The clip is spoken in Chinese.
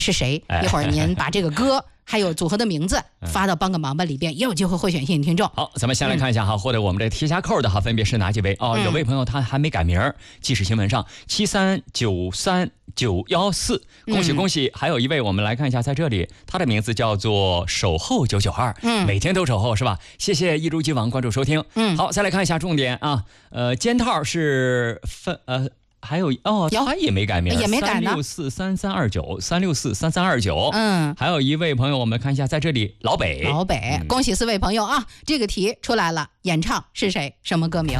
是谁，一会儿您把这个歌还有组合的名字发到帮个忙吧里边，也有机会获选幸运听众。 好，咱们先来看一下获得我们这贴下扣的分别是哪几位有位朋友他还没改名，即时新闻上7393914，恭喜恭喜！还有一位我们来看一下，在这里他的名字叫做守候992，每天都守候是吧？谢谢一如既往关注收听。好，再来看一下重点啊，肩套是还有他也没改名， 也没改呢 ，3643329，3643329。还有一位朋友，我们看一下，在这里老北， 恭喜4位朋友啊！这个题出来了，演唱是谁？什么歌名？